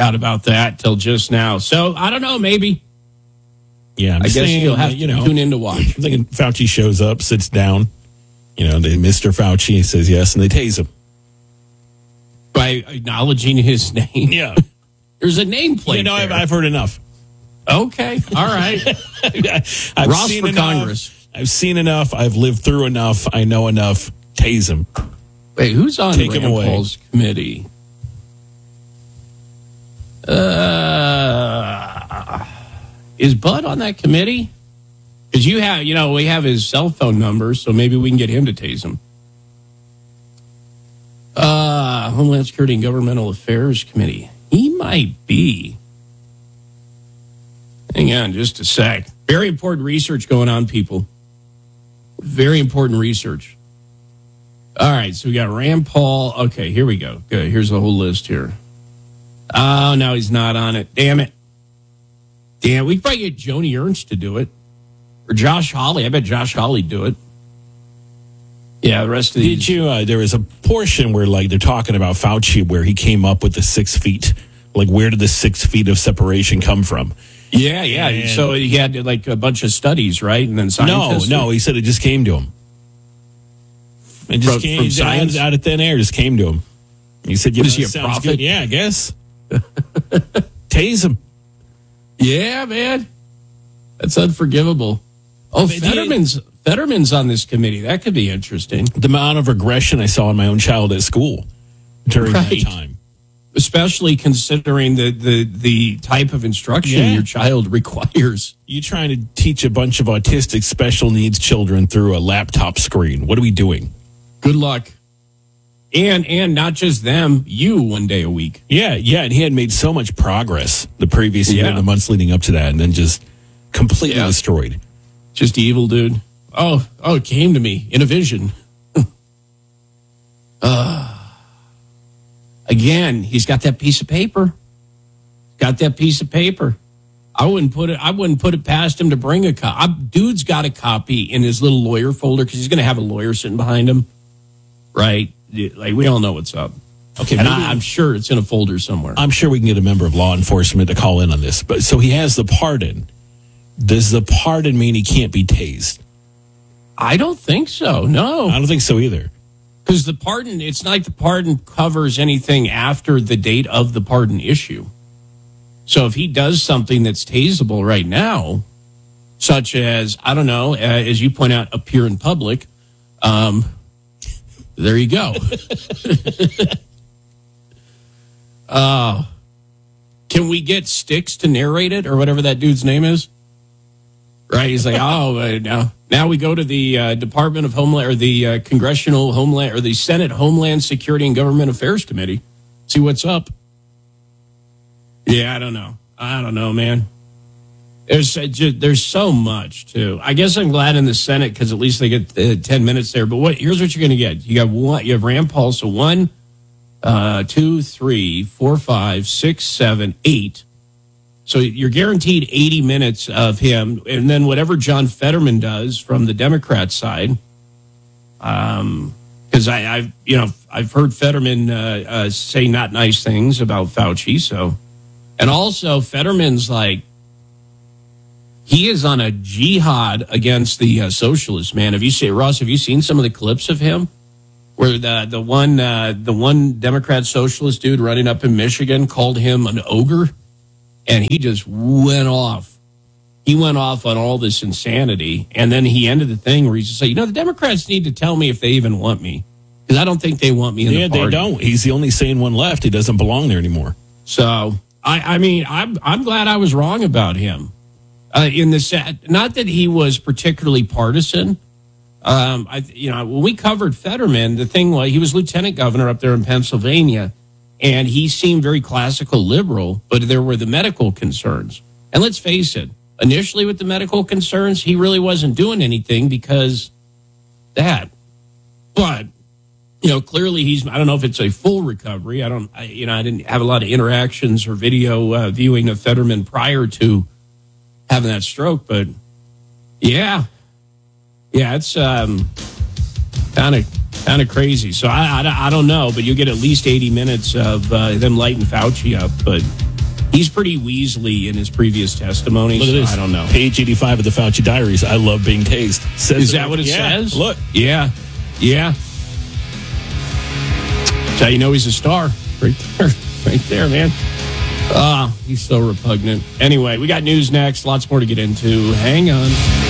out about that till just now. So I don't know, maybe. Yeah, I guess you'll have to tune in to watch. I'm thinking Fauci shows up, sits down. Mr. Fauci says yes, and they tase him. By acknowledging his name. Yeah. There's a nameplate there. I've heard enough. Okay. All right. I've Ross seen for enough. Congress. I've seen enough. I've lived through enough. I know enough. Tase him. Wait, who's on Take him Rand away. Paul's committee? Is Bud on that committee? Because we have his cell phone number, so maybe we can get him to tase him. Homeland Security and Governmental Affairs Committee. He might be. Hang on just a sec. Very important research going on, people. Very important research. All right, so we got Rand Paul. Okay, here we go. Good. Here's the whole list here. Oh, no, he's not on it. Damn it. We could probably get Joni Ernst to do it. Or Josh Hawley. I bet Josh Hawley'd do it. Yeah, the rest of these. There was a portion where, they're talking about Fauci where he came up with the 6 feet. Where did the 6 feet of separation come from? Yeah. And so he had, a bunch of studies, right? And then scientists. No, he said it just came to him. It just came from science? out of thin air, just came to him. He said, Is he a sounds prophet? Good. Yeah, I guess. Tase him. Yeah, man. That's unforgivable. Oh, Fetterman's on this committee. That could be interesting. The amount of aggression I saw in my own child at school during that time. Especially considering the type of instruction your child requires. You trying to teach a bunch of autistic special needs children through a laptop screen. What are we doing? Good luck. And not just them, you one day a week. Yeah, and he had made so much progress the previous year and the months leading up to that, and then just completely destroyed. Just evil, dude. Oh, it came to me in a vision. Again, he's got that piece of paper. I wouldn't put it past him to bring a copy. Dude's got a copy in his little lawyer folder because he's going to have a lawyer sitting behind him, right? We all know what's up. Okay, and I'm sure it's in a folder somewhere. I'm sure we can get a member of law enforcement to call in on this. But so he has the pardon. Does the pardon mean he can't be tased? I don't think so. No, I don't think so either. Because the pardon, it's not like the pardon covers anything after the date of the pardon issue. So if he does something that's taseable right now, such as, I don't know, as you point out, appear in public, there you go. Can we get Styx to narrate it or whatever that dude's name is? Right? He's like, now we go to the Department of Homeland or the Congressional Homeland or the Senate Homeland Security and Government Affairs Committee. See what's up. Yeah, I don't know, man. There's so much too. I guess I'm glad in the Senate because at least they get 10 minutes there. But here's what you're going to get. You have Rand Paul. So 1, 2, 3, 4, 5, 6, 7, 8. So you're guaranteed 80 minutes of him, and then whatever John Fetterman does from the Democrat side. Because I've heard Fetterman say not nice things about Fauci. So, and also Fetterman's he is on a jihad against the socialists, man. Have you seen some of the clips of him? Where the one Democrat socialist dude running up in Michigan called him an ogre, and he just went off. He went off on all this insanity, and then he ended the thing where he's just like, the Democrats need to tell me if they even want me, because I don't think they want me in the party. They don't. He's the only sane one left. He doesn't belong there anymore. So I'm glad I was wrong about him. In this, not that he was particularly partisan. When we covered Fetterman, the thing was he was lieutenant governor up there in Pennsylvania, and he seemed very classical liberal, but there were the medical concerns. And let's face it, initially with the medical concerns, he really wasn't doing anything because that. But clearly I don't know if it's a full recovery. I didn't have a lot of interactions or video viewing of Fetterman prior to having that stroke, but yeah, it's kind of crazy. So I don't know, but you get at least 80 minutes of them lighting Fauci up. But He's pretty Weasley in his previous testimonies. Look at this. I don't know. Page 85 of the Fauci Diaries. I love being tased. Is that what it says? Look. Yeah. That's how you know he's a star. Right there, man. He's so repugnant. Anyway, we got news next. Lots more to get into. Hang on.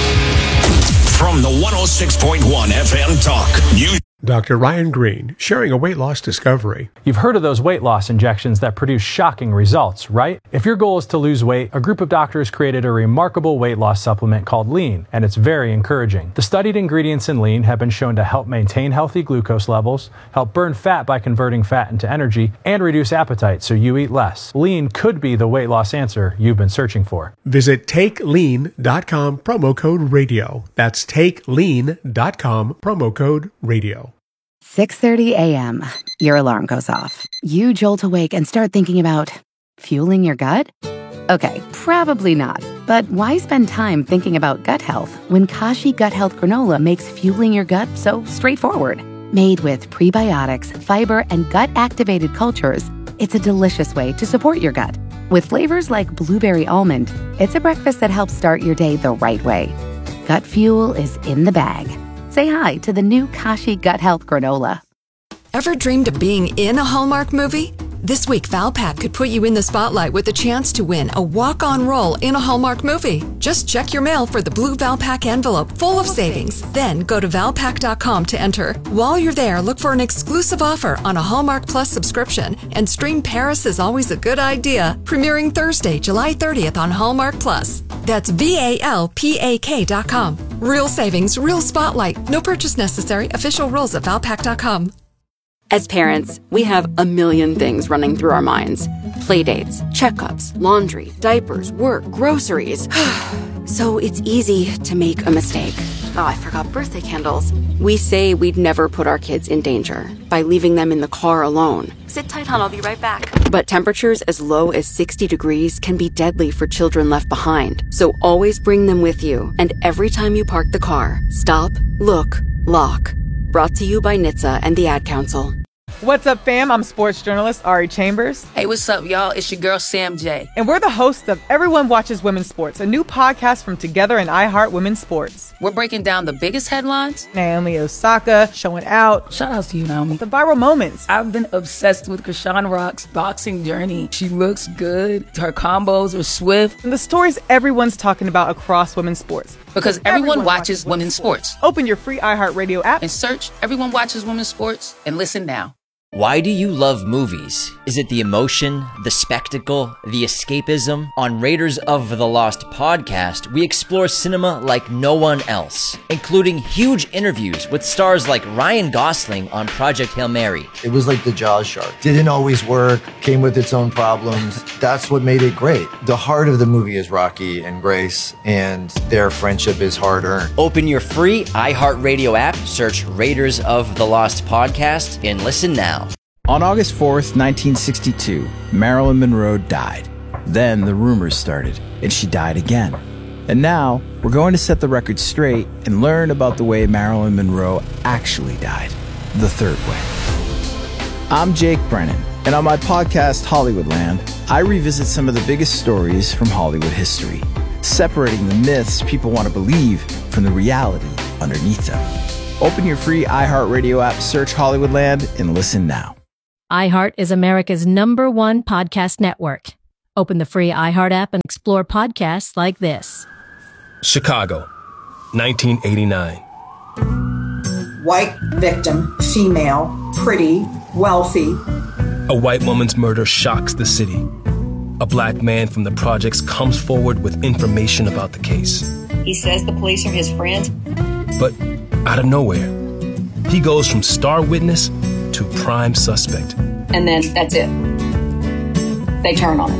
From the 106.1 FM Talk News. Dr. Ryan Green, sharing a weight loss discovery. You've heard of those weight loss injections that produce shocking results, right? If your goal is to lose weight, a group of doctors created a remarkable weight loss supplement called Lean, and it's very encouraging. The studied ingredients in Lean have been shown to help maintain healthy glucose levels, help burn fat by converting fat into energy, and reduce appetite so you eat less. Lean could be the weight loss answer you've been searching for. Visit TakeLean.com, promo code radio. That's TakeLean.com, promo code radio. 6:30 a.m. Your alarm goes off. You jolt awake and start thinking about fueling your gut? Okay, probably not. But why spend time thinking about gut health when Kashi Gut Health Granola makes fueling your gut so straightforward? Made with prebiotics, fiber, and gut-activated cultures, it's a delicious way to support your gut. With flavors like blueberry almond, it's a breakfast that helps start your day the right way. Gut fuel is in the bag. Say hi to the new Kashi Gut Health Granola. Ever dreamed of being in a Hallmark movie? This week, Valpak could put you in the spotlight with a chance to win a walk-on role in a Hallmark movie. Just check your mail for the blue Valpak envelope full of savings. Then go to Valpak.com to enter. While you're there, look for an exclusive offer on a Hallmark Plus subscription and stream Paris is Always a Good Idea, premiering Thursday, July 30th on Hallmark Plus. That's VALPAK.com. Real savings, real spotlight. No purchase necessary. Official rules at Valpak.com. As parents, we have a million things running through our minds. Playdates, checkups, laundry, diapers, work, groceries. So it's easy to make a mistake. Oh, I forgot birthday candles. We say we'd never put our kids in danger by leaving them in the car alone. Sit tight, hon, I'll be right back. But temperatures as low as 60 degrees can be deadly for children left behind. So always bring them with you. And every time you park the car, stop, look, lock. Brought to you by NHTSA and the Ad Council. What's up, fam? I'm sports journalist Ari Chambers. Hey, what's up, y'all? It's your girl, Sam J. And we're the hosts of Everyone Watches Women's Sports, a new podcast from Together and iHeart Women's Sports. We're breaking down the biggest headlines. Naomi Osaka showing out. Shout out to you, Naomi. The viral moments. I've been obsessed with Krishan Rock's boxing journey. She looks good. Her combos are swift. And the stories everyone's talking about across women's sports. Because everyone watches women's sports. Open your free iHeartRadio app and search Everyone Watches Women's Sports and listen now. Why do you love movies? Is it the emotion, the spectacle, the escapism? On Raiders of the Lost podcast, we explore cinema like no one else, including huge interviews with stars like Ryan Gosling on Project Hail Mary. It was like the Jaws shark. Didn't always work, came with its own problems. That's what made it great. The heart of the movie is Rocky and Grace, and their friendship is hard-earned. Open your free iHeartRadio app, search Raiders of the Lost podcast, and listen now. On August 4th, 1962, Marilyn Monroe died. Then the rumors started, and she died again. And now, we're going to set the record straight and learn about the way Marilyn Monroe actually died, the third way. I'm Jake Brennan, and on my podcast, Hollywoodland, I revisit some of the biggest stories from Hollywood history, separating the myths people want to believe from the reality underneath them. Open your free iHeartRadio app, search Hollywoodland, and listen now. iHeart is America's #1 podcast network. Open the free iHeart app and explore podcasts like this. Chicago, 1989. White victim, female, pretty, wealthy. A white woman's murder shocks the city. A black man from the projects comes forward with information about the case. He says the police are his friends. But out of nowhere, he goes from star witness to prime suspect. And then that's it. They turn on him.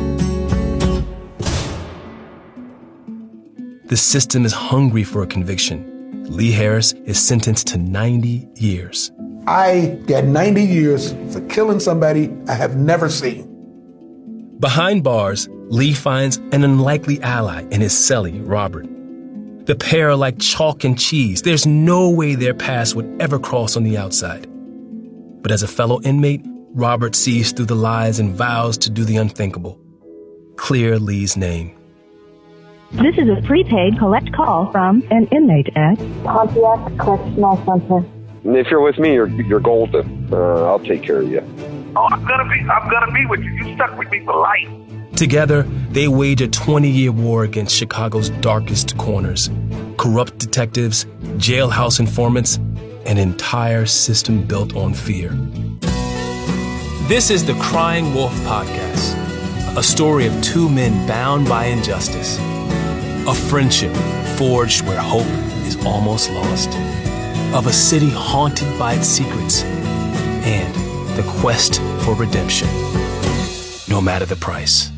The system is hungry for a conviction. Lee Harris is sentenced to 90 years. I got 90 years for killing somebody I have never seen. Behind bars, Lee finds an unlikely ally in his cellie, Robert. The pair are like chalk and cheese. There's no way their paths would ever cross on the outside. But as a fellow inmate, Robert sees through the lies and vows to do the unthinkable. clear Lee's name. This is a prepaid collect call from an inmate at Pontiac Correctional Center. If you're with me, you're golden. I'll take care of you. Oh, I'm gonna be with you. You stuck with me for life. Together, they wage a 20-year war against Chicago's darkest corners. Corrupt detectives, jailhouse informants, an entire system built on fear. This is the Crying Wolf Podcast, a story of two men bound by injustice. A friendship forged where hope is almost lost. Of a city haunted by its secrets. And the quest for redemption, no matter the price.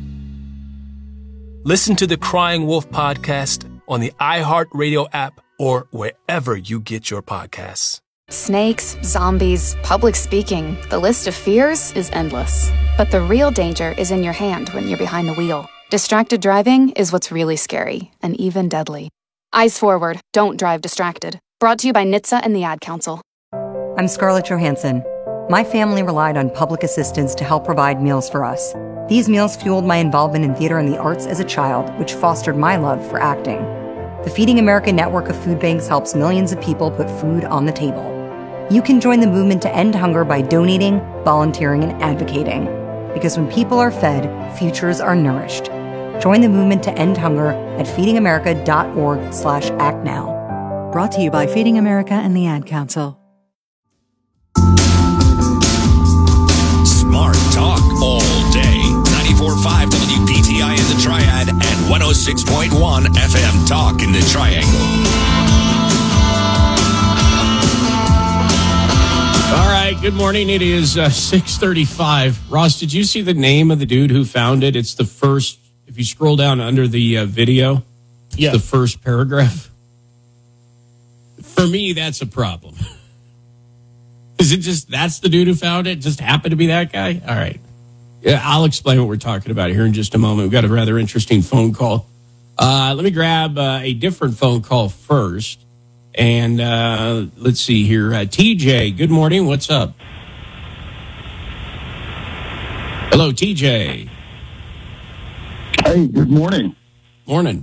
Listen to the Crying Wolf Podcast on the iHeartRadio app or wherever you get your podcasts. Snakes, zombies, public speaking. The list of fears is endless. But the real danger is in your hand when you're behind the wheel. Distracted driving is what's really scary and even deadly. Eyes forward. Don't drive distracted. Brought to you by NHTSA and the Ad Council. I'm Scarlett Johansson. My family relied on public assistance to help provide meals for us. These meals fueled my involvement in theater and the arts as a child, which fostered my love for acting. The Feeding America network of food banks helps millions of people put food on the table. You can join the movement to end hunger by donating, volunteering, and advocating. Because when people are fed, futures are nourished. Join the movement to end hunger at feedingamerica.org/actnow. Brought to you by Feeding America and the Ad Council. Smart talk all day. 94.5 WPTI in the Triad and 106.1 FM Talk in the Triangle. All right, good morning. It is 6:35. Ross, did you see the name of the dude who found it? It's the first, if you scroll down under the video, it's the first paragraph. For me, that's a problem. Is it just, that's the dude who found it? Just happened to be that guy? All right. Yeah, I'll explain what we're talking about here in just a moment. We've got a rather interesting phone call. Let me grab a different phone call first. And let's see here. TJ, good morning. What's up? Hello, TJ. Hey, good morning. Morning.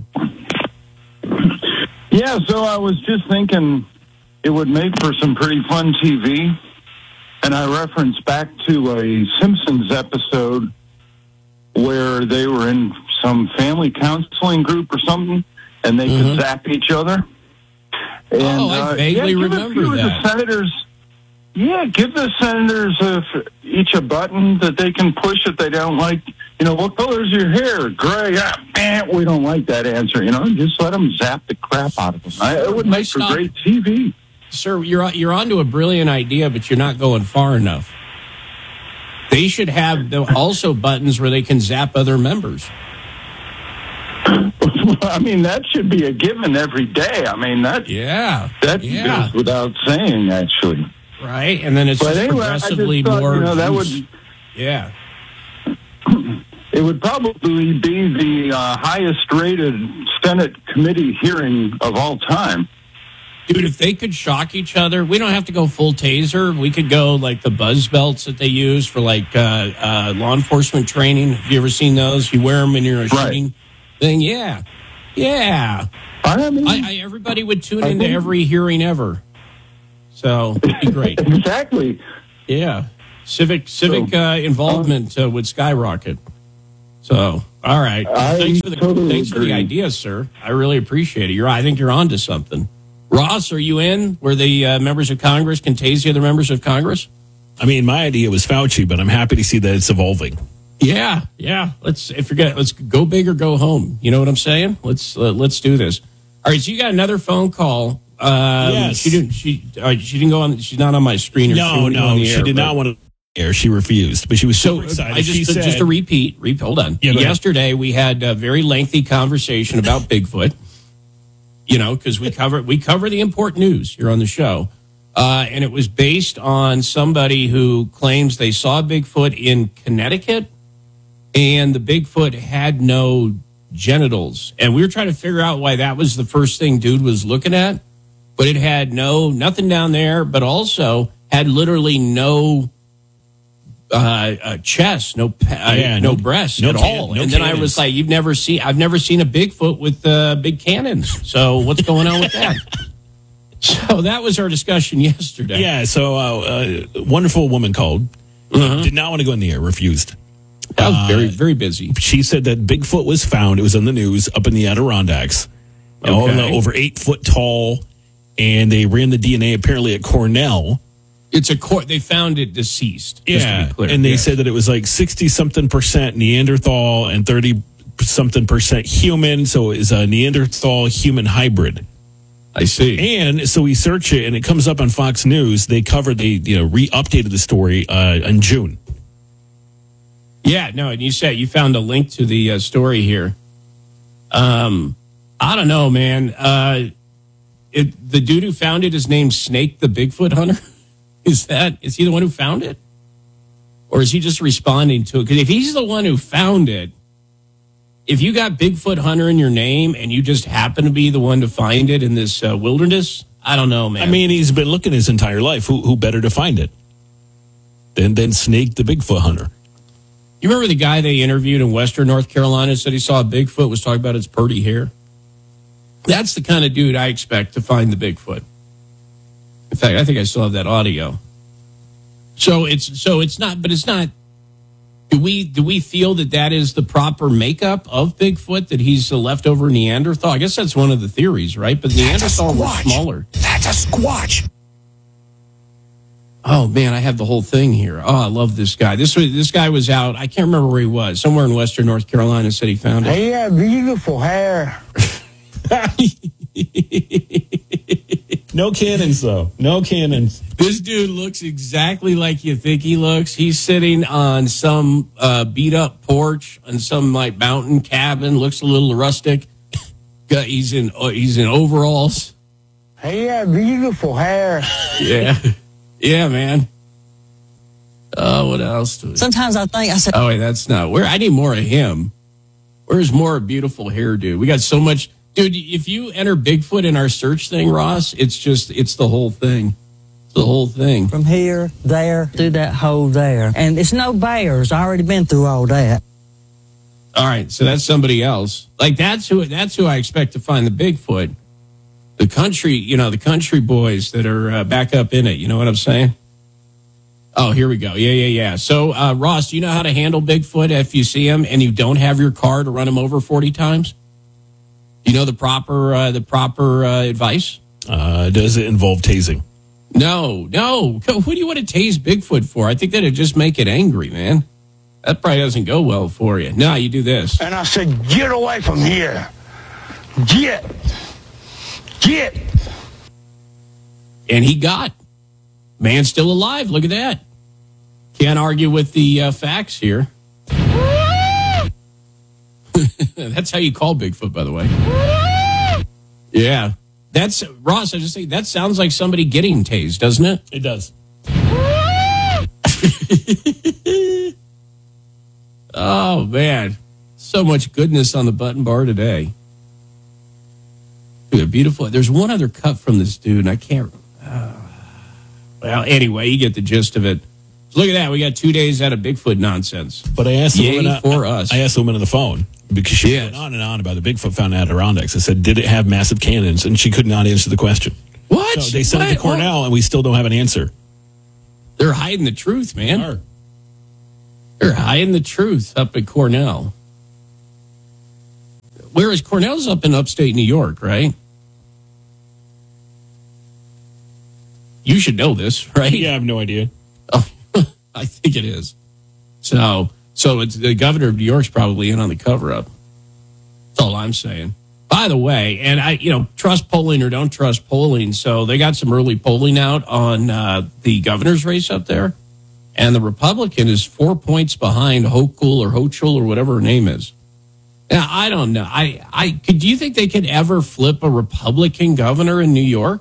Yeah, so I was just thinking it would make for some pretty fun TV. And I referenced back to a Simpsons episode where they were in some family counseling group or something, and they could zap each other. And, I vaguely remember that. Give the senators each a button that they can push if they don't like. You know, what color is your hair? Gray. We don't like that answer. You know, just let them zap the crap out of them. It would make for great TV. Sir, you're onto a brilliant idea, but you're not going far enough. They should have also buttons where they can zap other members. I mean, that should be a given every day. I mean, that goes without saying, actually. Right, and then it's progressively more. Yeah. It would probably be the highest-rated Senate committee hearing of all time. Dude, if they could shock each other, we don't have to go full taser. We could go like the buzz belts that they use for like law enforcement training. Have you ever seen those? You wear them in your shooting thing. Yeah. I mean, everybody would tune into every hearing ever. So it'd be great. Exactly. Yeah. Civic involvement would skyrocket. So, all right. Thanks for the idea, sir. I really appreciate it. I think you're onto something. Ross, are you in where the members of Congress can tase the other members of Congress? I mean, my idea was Fauci, but I'm happy to see that it's evolving. Yeah. Let's go big or go home. You know what I'm saying? Let's do this. All right. So you got another phone call. Yes. She didn't go on. She's not on my screen. No, she did not want to air. She refused, but she was so excited. Just to repeat. Hold on. Yeah, yesterday we had a very lengthy conversation about Bigfoot. You know, because we cover the important news here on the show. And it was based on somebody who claims they saw Bigfoot in Connecticut and the Bigfoot had no genitals. And we were trying to figure out why that was the first thing dude was looking at. But it had nothing down there, but also had literally no chest, no breast at all. No and then I cannons. was like, I've never seen a Bigfoot with big cannons. So what's going on with that? So that was our discussion yesterday. Yeah, so a wonderful woman called. Did not want to go in the air, refused. I was very, very busy. She said that Bigfoot was found. It was on the news up in the Adirondacks. Okay. Over 8 foot tall. And they ran the DNA apparently at Cornell. They found it deceased. Just to be clear. And they said that it was like 60-something% Neanderthal and 30-something% human. So it was a Neanderthal human hybrid. I see. And so we search it, and it comes up on Fox News. They re-updated the story in June. Yeah, no, and you said you found a link to the story here. I don't know, man. The dude who found it is named Snake the Bigfoot Hunter. Is he the one who found it? Or is he just responding to it? Because if he's the one who found it, if you got Bigfoot Hunter in your name and you just happen to be the one to find it in this wilderness, I don't know, man. I mean, he's been looking his entire life. Who better to find it than Snake the Bigfoot Hunter? You remember the guy they interviewed in Western North Carolina said he saw a Bigfoot, was talking about its pretty hair? That's the kind of dude I expect to find the Bigfoot. In fact, I think I still have that audio. So it's not. Do we feel that is the proper makeup of Bigfoot? That he's a leftover Neanderthal? I guess that's one of the theories, right? But Neanderthal was smaller. That's a squatch. Oh man, I have the whole thing here. Oh, I love this guy. This guy was out. I can't remember where he was. Somewhere in Western North Carolina. Said he found it. He had beautiful hair. No cannons, though. No cannons. This dude looks exactly like you think he looks. He's sitting on some beat up porch on some like mountain cabin. Looks a little rustic. He's in overalls. He had beautiful hair. Yeah, man. Oh, what else? Sometimes I said, oh wait, that's not where. I need more of him. Where's more beautiful hair, dude? We got so much. Dude, if you enter Bigfoot in our search thing, Ross, it's the whole thing. It's the whole thing. From here, there, through that hole there. And it's no bears. I already been through all that. All right, so that's somebody else. Like that's who I expect to find the Bigfoot. The country boys that are back up in it. You know what I'm saying? Oh, here we go. Yeah. So, Ross, do you know how to handle Bigfoot if you see him and you don't have your car to run him over 40 times? You know the proper advice? Does it involve tasing? No. What do you want to tase Bigfoot for? I think that'd just make it angry, man. That probably doesn't go well for you. No, you do this. And I said, get away from here. Get. And he got. Man's still alive. Look at that. Can't argue with the facts here. That's how you call Bigfoot, by the way. Yeah. That's Ross, I just say that sounds like somebody getting tased, doesn't it? It does. Oh, man. So much goodness on the button bar today. Beautiful. There's one other cut from this dude, and I can't. Well, anyway, you get the gist of it. So look at that. We got 2 days out of Bigfoot nonsense. But I asked the woman for us. I asked the woman on the phone because she went on and on about the Bigfoot found in Adirondacks. I said, did it have massive cannons? And she could not answer the question. What? So they sent it to Cornell, and we still don't have an answer. They're hiding the truth, man. They're hiding the truth up at Cornell. Whereas Cornell's up in upstate New York, right? You should know this, right? Yeah, I have no idea. Oh, I think it is. So it's the governor of New York's probably in on the cover-up. That's all I'm saying. By the way, and trust polling or don't trust polling. So they got some early polling out on the governor's race up there, and the Republican is 4 points behind Hochul or whatever her name is. Now I don't know. Do you think they could ever flip a Republican governor in New York?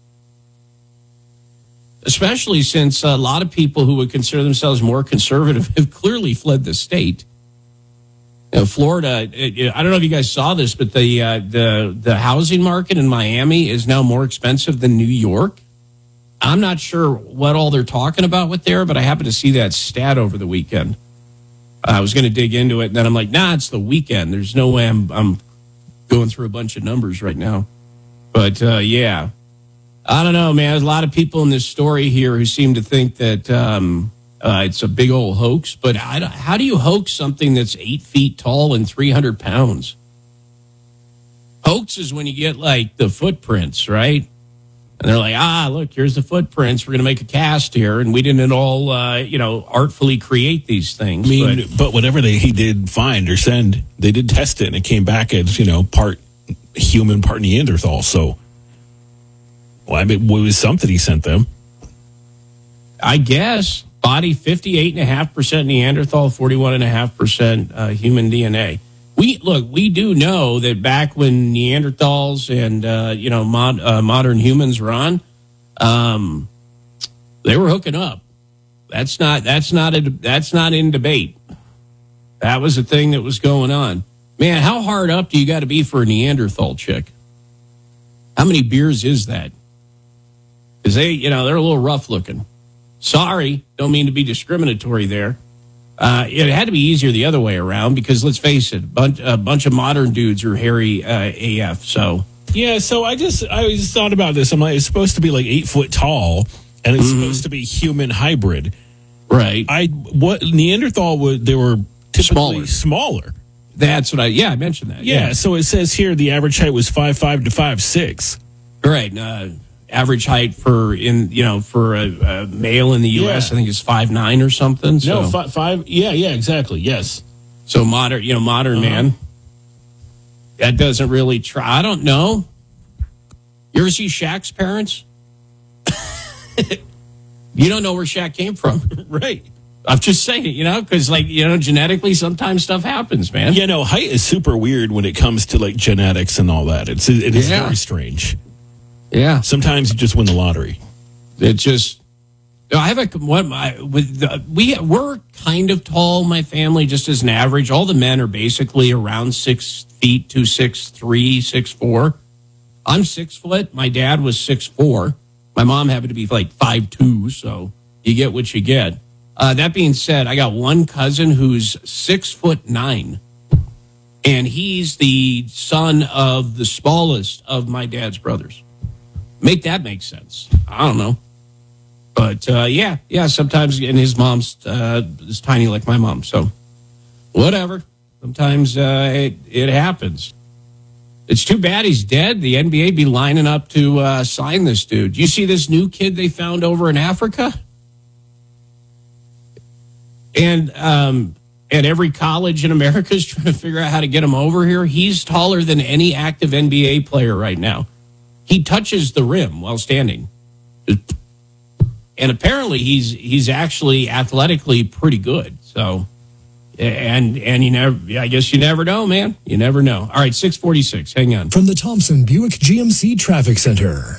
Especially since a lot of people who would consider themselves more conservative have clearly fled the state. Florida, I don't know if you guys saw this, but the housing market in Miami is now more expensive than New York. I'm not sure what all they're talking about with there, but I happened to see that stat over the weekend. I was going to dig into it, and then I'm like, nah, it's the weekend. There's no way I'm going through a bunch of numbers right now. But, yeah. I don't know, man. There's a lot of people in this story here who seem to think that it's a big old hoax. But how do you hoax something that's 8 feet tall and 300 pounds? Hoax is when you get, like, the footprints, right? And they're like, look, here's the footprints. We're going to make a cast here. And we didn't at all, artfully create these things. I mean, but whatever he did find or send, they did test it, and it came back as, part human, part Neanderthal. So, well, I mean, it was something he sent them. I guess. Body 58.5% Neanderthal, 41.5% human DNA. We do know that back when Neanderthals and modern humans were on, they were hooking up. That's not in debate. That was a thing that was going on. Man, how hard up do you got to be for a Neanderthal chick? How many beers is that? Because they're a little rough looking. Sorry, don't mean to be discriminatory there. It had to be easier the other way around because let's face it, a bunch of modern dudes are hairy AF. So yeah, so I just thought about this. I'm like, it's supposed to be like 8 foot tall, and it's supposed to be human hybrid, right? What Neanderthal they were typically smaller. That's what I mentioned that. Yeah, so it says here the average height was 5'5" to 5'6". Right. Average height for a male in the U.S. I think is 5'9" or something. So. No, 5. Yeah, exactly. Yes. So modern man. That doesn't really try. I don't know. You ever see Shaq's parents? You don't know where Shaq came from, right? I'm just saying, because genetically sometimes stuff happens, man. Height is super weird when it comes to like genetics and all that. It is very strange. Yeah. Sometimes you just win the lottery. It just, I have we're kind of tall, my family, just as an average. All the men are basically around 6 feet to 6'3", 6'4". I'm 6 foot. My dad was 6'4". My mom happened to be like 5'2", so you get what you get. That being said, I got one cousin who's 6'9", and he's the son of the smallest of my dad's brothers. Make that make sense. I don't know. But, sometimes, and his mom's is tiny like my mom, so whatever. Sometimes it happens. It's too bad he's dead. The NBA be lining up to sign this dude. You see this new kid they found over in Africa? And every college in America is trying to figure out how to get him over here. He's taller than any active NBA player right now. He touches the rim while standing. And apparently he's actually athletically pretty good. So, and I guess you never know, man. You never know. All right, 646. Hang on. From the Thompson Buick GMC Traffic Center.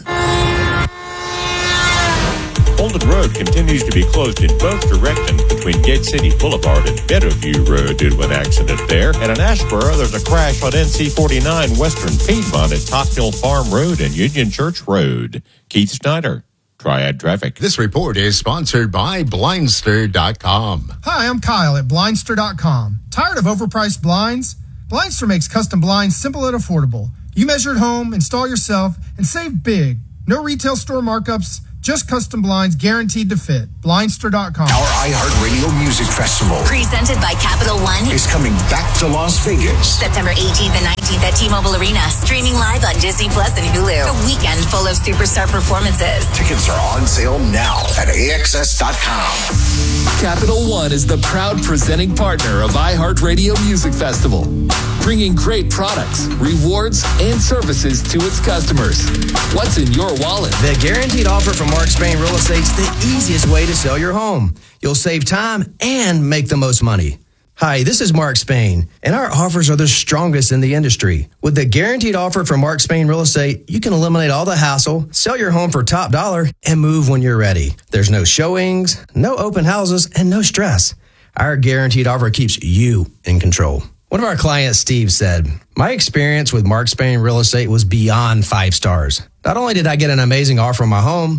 Holden Road continues to be closed in both directions between Gate City Boulevard and Meadowview Road due to an accident there. And in Asheboro, there's a crash on NC-49 Western Piedmont at Top Hill Farm Road and Union Church Road. Keith Snyder, Triad Traffic. This report is sponsored by Blindster.com. Hi, I'm Kyle at Blindster.com. Tired of overpriced blinds? Blindster makes custom blinds simple and affordable. You measure at home, install yourself, and save big. No retail store markups. Just custom blinds guaranteed to fit. Blindster.com. Our iHeartRadio Music Festival, presented by Capital One, is coming back to Las Vegas. September 18th and 19th at T-Mobile Arena. Streaming live on Disney Plus and Hulu. A weekend full of superstar performances. Tickets are on sale now at AXS.com. Capital One is the proud presenting partner of iHeartRadio Music Festival, bringing great products, rewards, and services to its customers. What's in your wallet? The guaranteed offer from Mark Spain Real Estate's the easiest way to sell your home. You'll save time and make the most money. Hi, this is Mark Spain, and our offers are the strongest in the industry. With the guaranteed offer from Mark Spain Real Estate, you can eliminate all the hassle, sell your home for top dollar, and move when you're ready. There's no showings, no open houses, and no stress. Our guaranteed offer keeps you in control. One of our clients, Steve, said, "My experience with Mark Spain Real Estate was beyond 5 stars. Not only did I get an amazing offer on my home,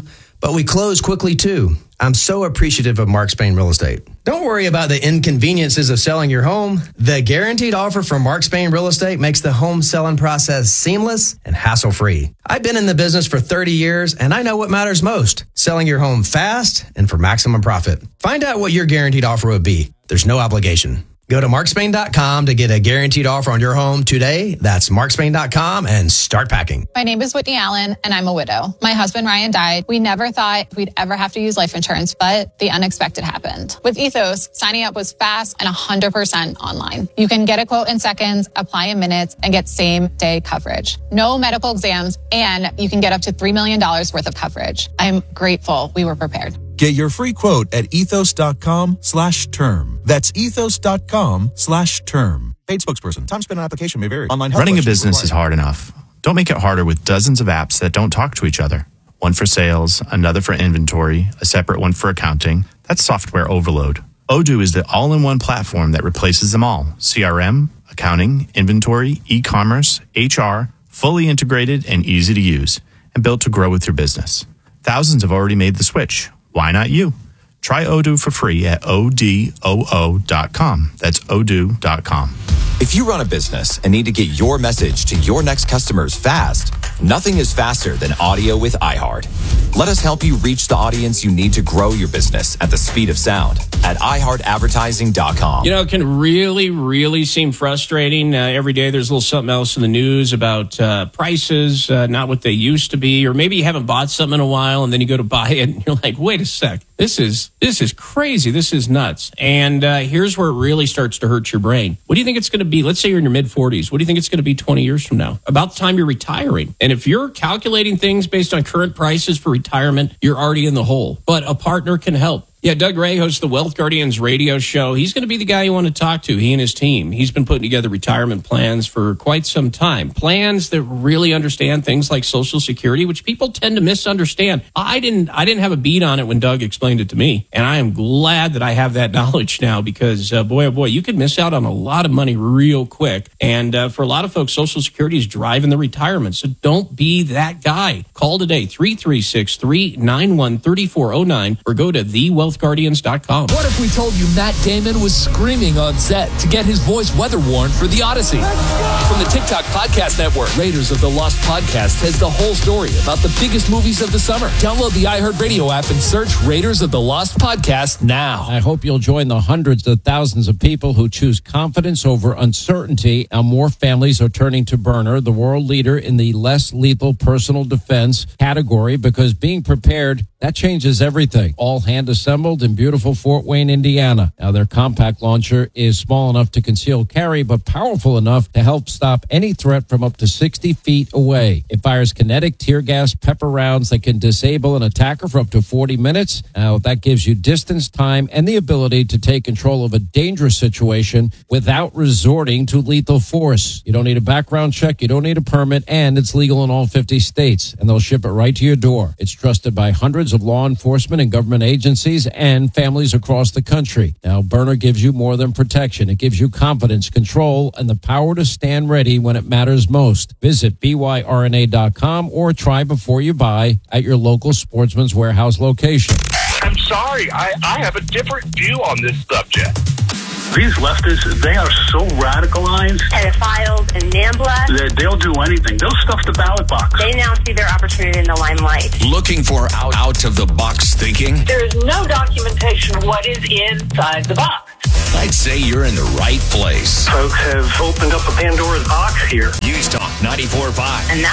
but we close quickly too. I'm so appreciative of Mark Spain Real Estate. Don't worry about the inconveniences of selling your home. The guaranteed offer from Mark Spain Real Estate makes the home selling process seamless and hassle-free. I've been in the business for 30 years, and I know what matters most: selling your home fast and for maximum profit. Find out what your guaranteed offer would be. There's no obligation. Go to markspain.com to get a guaranteed offer on your home today. That's markspain.com and start packing. My name is Whitney Allen, and I'm a widow. My husband, Ryan, died. We never thought we'd ever have to use life insurance, but the unexpected happened. With Ethos, signing up was fast and 100% online. You can get a quote in seconds, apply in minutes, and get same-day coverage. No medical exams, and you can get up to $3 million worth of coverage. I'm grateful we were prepared. Get your free quote at ethos.com/term. That's ethos.com/term. Paid spokesperson. Time spent on application may vary. Online Running a business is hard enough. Don't make it harder with dozens of apps that don't talk to each other. One for sales, another for inventory, a separate one for accounting. That's software overload. Odoo is the all-in-one platform that replaces them all. CRM, accounting, inventory, e-commerce, HR, fully integrated and easy to use, and built to grow with your business. Thousands have already made the switch. Why not you? Try Odoo for free at odoo.com. That's odoo.com. If you run a business and need to get your message to your next customers fast, nothing is faster than audio with iHeart. Let us help you reach the audience you need to grow your business at the speed of sound at iHeartAdvertising.com. You know, it can really, really seem frustrating. Every day there's a little something else in the news about prices, not what they used to be, or maybe you haven't bought something in a while and then you go to buy it and you're like, wait a sec, this is crazy. This is nuts. And here's where it really starts to hurt your brain. What do you think it's going to be? Let's say you're in your mid-40s. What do you think it's going to be 20 years from now? About the time you're retiring. And if you're calculating things based on current prices for retirement, you're already in the hole. But a partner can help. Yeah, Doug Ray hosts the Wealth Guardians radio show. He's going to be the guy you want to talk to, he and his team. He's been putting together retirement plans for quite some time. Plans that really understand things like Social Security, which people tend to misunderstand. I didn't have a beat on it when Doug explained it to me. And I am glad that I have that knowledge now because, boy, oh boy, you could miss out on a lot of money real quick. And for a lot of folks, Social Security is driving the retirement. So don't be that guy. Call today, 336-391-3409, or go to thewealthguardians.com. What if we told you Matt Damon was screaming on set to get his voice weather warned for The Odyssey? From the TikTok Podcast Network, Raiders of the Lost Podcast has the whole story about the biggest movies of the summer. Download the iHeartRadio app and search Raiders of the Lost Podcast now. I hope you'll join the hundreds of thousands of people who choose confidence over uncertainty. Now more families are turning to Byrna, the world leader in the less lethal personal defense category, because being prepared, that changes everything. All hand assembled in beautiful Fort Wayne, Indiana. Now, their compact launcher is small enough to conceal carry, but powerful enough to help stop any threat from up to 60 feet away. It fires kinetic tear gas pepper rounds that can disable an attacker for up to 40 minutes. Now, that gives you distance, time, and the ability to take control of a dangerous situation without resorting to lethal force. You don't need a background check, you don't need a permit, and it's legal in all 50 states, and they'll ship it right to your door. It's trusted by hundreds of law enforcement and government agencies and families across the country. Now, Byrna gives you more than protection. It gives you confidence, control, and the power to stand ready when it matters most. Visit byrna.com or try before you buy at your local Sportsman's Warehouse location. I'm sorry, I have a different view on this subject. These leftists, they are so radicalized. Pedophiles and NAMBLA. That they'll do anything. They'll stuff the ballot box. They now see their opportunity in the limelight. Looking for out-of-the-box thinking? There is no documentation of what is inside the box. I'd say you're in the right place. Folks have opened up a Pandora's box here. News Talk 94.5. And that's